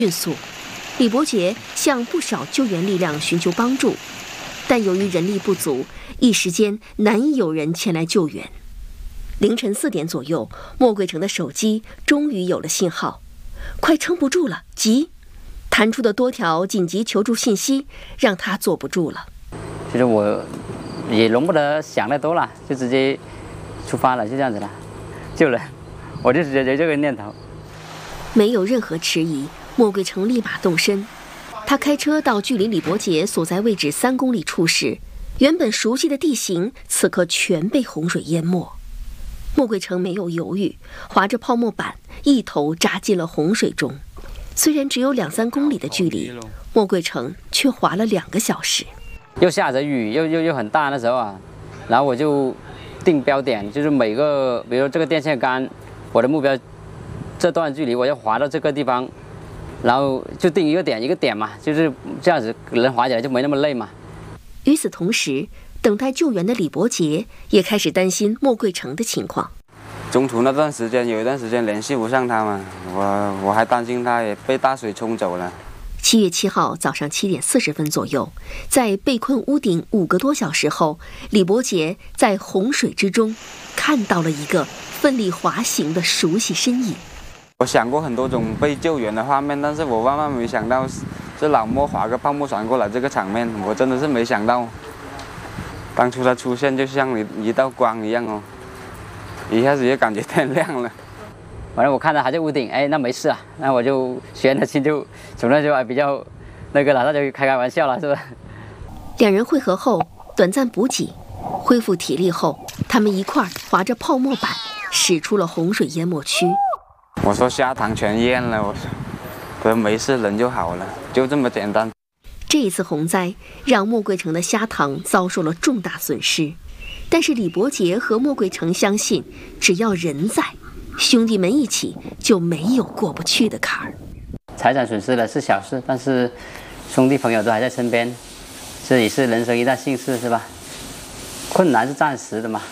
迅速，李伯杰向不少救援力量寻求帮助，但由于人力不足，一时间难以有人前来救援。凌晨4点左右，莫桂成的手机终于有了信号，快撑不住了，急！弹出的多条紧急求助信息让他坐不住了。 其实我也容不得想得多了，就直接出发了，就这样子了，救人，我就直接这个念头。 没有任何迟疑，莫桂成立马动身。他开车到距离李伯杰所在位置3公里处时，原本熟悉的地形此刻全被洪水淹没。莫桂成没有犹豫，划着泡沫板一头扎进了洪水中。虽然只有2-3公里的距离，莫桂成却划了2个小时。 又下着雨，又很大那时候啊，然后我就定标点，就是每个，比如说这个电线杆，我的目标这段距离我要划到这个地方，然后就定一个点嘛，就是这样子，人划起来就没那么累嘛。 与此同时，等待救援的李伯杰也开始担心莫桂成的情况。 中途那段时间，有一段时间联系不上他嘛，我还担心他也被大水冲走了。 7月7号早上7点40分左右，在被困屋顶5个多小时后，李伯杰在洪水之中看到了一个奋力滑行的熟悉身影。 我想过很多种被救援的画面，但是我万万没想到是老莫划个泡沫船过来这个场面，我真的是没想到。当初他出现就像一道光一样哦，一下子就感觉天亮了。 反正我看到还在屋顶，哎，那没事啊，那我就悬的心就从那就比较那个了，那就开玩笑了，是不是 ？2人会合后短暂补给，恢复体力后，他们一块儿划着泡沫板驶出了洪水淹没区。 我说虾塘全淹了，我说没事，人就好了，就这么简单。 这一次洪灾让莫桂成的虾塘遭受了重大损失，但是李伯杰和莫桂成相信，只要人在，兄弟们一起就没有过不去的坎儿。 财产损失了是小事，但是兄弟朋友都还在身边，这也是人生一大幸事，是吧？困难是暂时的嘛。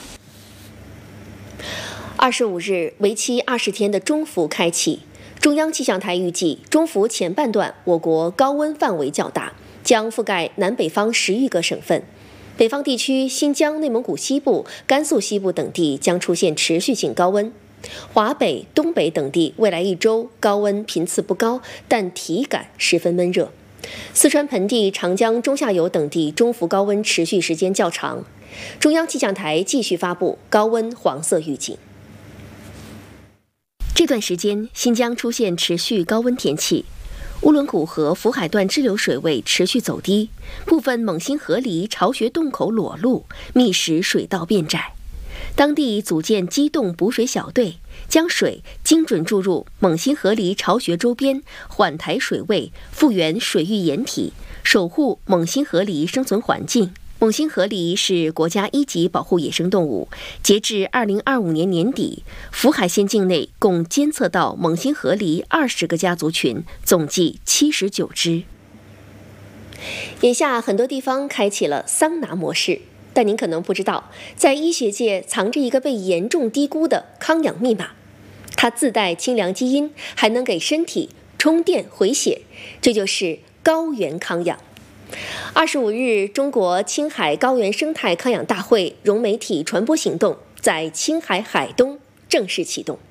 25日，为期20天的中伏开启。中央气象台预计，中伏前半段我国高温范围较大，将覆盖南北方10余个省份。北方地区新疆、内蒙古西部、甘肃西部等地将出现持续性高温。华北、东北等地未来1周高温频次不高，但体感十分闷热。四川盆地、长江中下游等地中伏高温持续时间较长。中央气象台继续发布高温黄色预警。这段时间，新疆出现持续高温天气，乌伦古河福海段支流水位持续走低，部分勐新河离巢穴洞口裸露，密使水道变窄。当地组建机动补水小队，将水精准注入勐新河离巢穴周边，缓抬水位，复原水域掩体，守护勐新河狸生存环境。勐新河狸是国家1级保护野生动物，截至2025年年底，福海县境内共监测到勐新河狸20个家族群，总计79只。眼下很多地方开启了桑拿模式，但您可能不知道，在医学界藏着一个被严重低估的康养密码，它自带清凉基因，还能给身体充电回血，这就是高原康养。25日，中国青海高原生态康养大会融媒体传播行动在青海海东正式启动。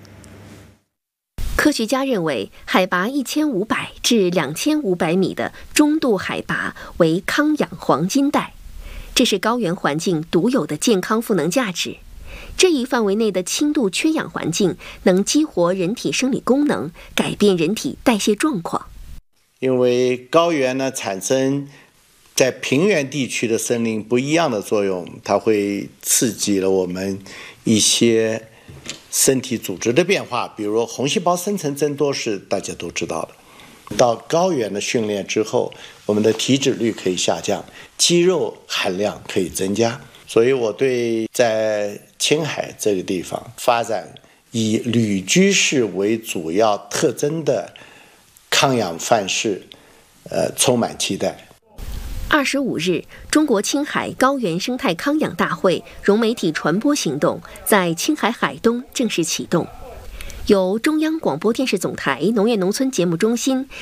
科学家认为，海拔1500至2500米的中度海拔为康养黄金带，这是高原环境独有的健康赋能价值。这一范围内的轻度缺氧环境能激活人体生理功能，改变人体代谢状况。 因为高原呢产生在平原地区的森林不一样的作用，它会刺激了我们一些身体组织的变化，比如红细胞生成增多是大家都知道的。到高原的训练之后，我们的体脂率可以下降，肌肉含量可以增加。所以我对在青海这个地方发展以旅居式为主要特征的康养范式充满期待。 25日，中国青海高原生态康养大会融媒体传播行动在青海海东正式启动。 由中央广播电视总台农业农村节目中心